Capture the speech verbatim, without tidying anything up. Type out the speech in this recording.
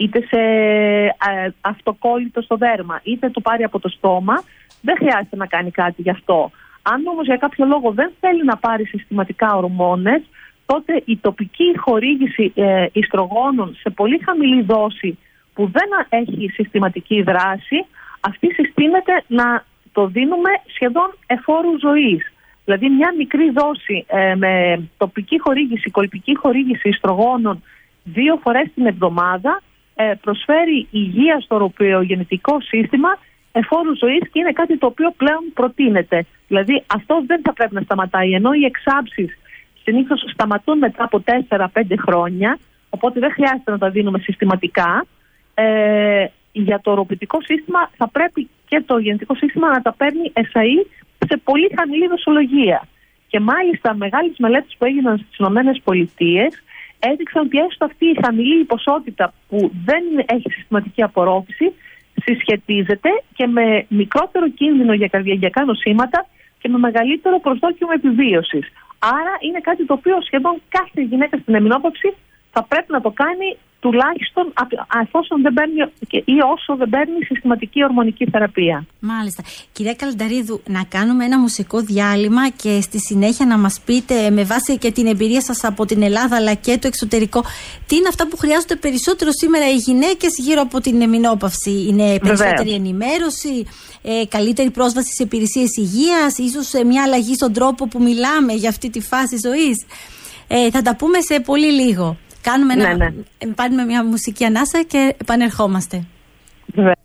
είτε σε αυτοκόλλητο στο δέρμα, είτε το πάρει από το στόμα, δεν χρειάζεται να κάνει κάτι γι' αυτό. Αν όμως για κάποιο λόγο δεν θέλει να πάρει συστηματικά ορμόνες, τότε η τοπική χορήγηση ε, ιστρογόνων σε πολύ χαμηλή δόση που δεν έχει συστηματική δράση, αυτή συστήνεται να το δίνουμε σχεδόν εφόρου ζωής. Δηλαδή μια μικρή δόση ε, με τοπική χορήγηση, κολπική χορήγηση ιστρογόνων δύο φορές την εβδομάδα ε, προσφέρει υγεία στο οροποιογεννητικό σύστημα, εφόρου ζωής, και είναι κάτι το οποίο πλέον προτείνεται. Δηλαδή αυτό δεν θα πρέπει να σταματάει, ενώ οι εξάψεις συνήθως σταματούν μετά από τέσσερα πέντε χρόνια, οπότε δεν χρειάζεται να τα δίνουμε συστηματικά. Ε, για το οροποιητικό σύστημα θα πρέπει και το γεννητικό σύστημα να τα παίρνει εσαΐ σε πολύ χαμηλή δοσολογία. Και μάλιστα μεγάλες μελέτες που έγιναν στις ΗΠΑ έδειξαν ότι έστω αυτή η χαμηλή ποσότητα που δεν έχει συστηματική απορρόφηση συσχετίζεται και με μικρότερο κίνδυνο για καρδιαγγειακά νοσήματα και με μεγαλύτερο προσδόκιμο επιβίωσης. Άρα είναι κάτι το οποίο σχεδόν κάθε γυναίκα στην εμεινόπαυση θα πρέπει να το κάνει, τουλάχιστον εφόσον δεν παίρνει ή όσο δεν παίρνει συστηματική ορμονική θεραπεία. Μάλιστα. Κυρία Καλνταρίδου, να κάνουμε ένα μουσικό διάλειμμα και στη συνέχεια να μας πείτε, με βάση και την εμπειρία σας από την Ελλάδα αλλά και το εξωτερικό, τι είναι αυτά που χρειάζονται περισσότερο σήμερα οι γυναίκες γύρω από την εμεινόπαυση. Είναι περισσότερη Βεβαίως. ενημέρωση, ε, καλύτερη πρόσβαση σε υπηρεσίες υγείας, ίσως μια αλλαγή στον τρόπο που μιλάμε για αυτή τη φάση ζωής. Ε, θα τα πούμε σε πολύ λίγο. Κάνουμε ένα, ναι, ναι. Πάρουμε μια μουσική ανάσα και επανερχόμαστε. Βέβαια.